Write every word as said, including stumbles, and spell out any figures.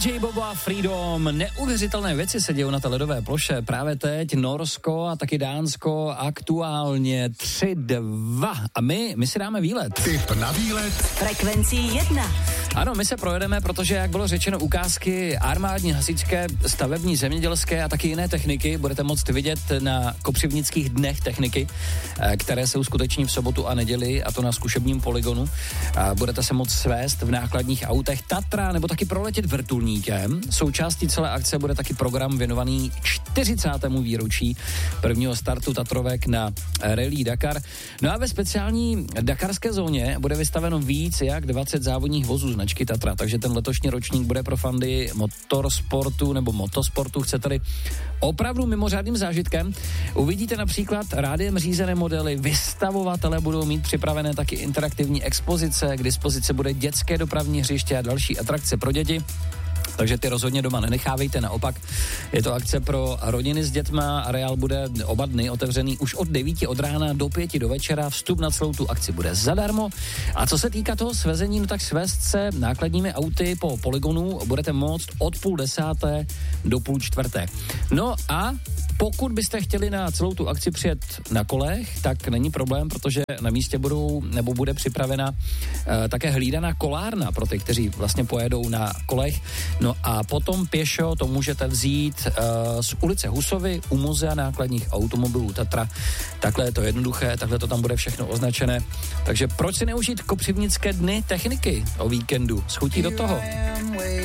J Bobo a Freedom, neuvěřitelné věci se dějou na té ledové ploše. Právě teď Norsko a taky Dánsko aktuálně tři dva. A my, my si dáme výlet. Tip na výlet. Frekvencí jedna. Ano, my se projedeme, protože, jak bylo řečeno, ukázky armádní, hasičské, stavební, zemědělské a taky jiné techniky budete moct vidět na Kopřivnických dnech techniky, které se uskuteční v sobotu a neděli, a to na zkušebním poligonu. Budete se moct svést v nákladních autech Tatra nebo taky proletět vrtulníkem. Součástí celé akce bude taky program věnovaný čtyřicátému výročí prvního startu Tatrovek na Rallye Dakar. No a ve speciální dakarské zóně bude vystaveno víc jak dvacet závodních vozů značky Tatra, takže ten letošní ročník bude pro fandy motorsportu nebo motosportu, chcete-li, opravdu mimořádným zážitkem. Uvidíte například rádiem řízené modely, vystavovatelé budou mít připravené taky interaktivní expozice, k dispozici bude dětské dopravní hřiště a další atrakce pro děti. Takže ty rozhodně doma nenechávejte, naopak je to akce pro rodiny s dětma, areál bude oba dny otevřený už od devíti od rána do pěti do večera, vstup na celou tu akci bude zadarmo. A co se týká toho svezení, no tak svést se nákladními auty po poligonu budete moct od půl desáté do půl čtvrté. No a pokud byste chtěli na celou tu akci přijet na kolech, tak není problém, protože na místě budou, nebo bude připravena e, také hlídaná kolárna pro ty, kteří vlastně pojedou na kolech. No a potom pěšo to můžete vzít e, z ulice Husovy u muzea nákladních automobilů Tatra. Takhle je to jednoduché, takhle to tam bude všechno označené. Takže proč si neužít Kopřivnické dny techniky o víkendu? Schutí do toho.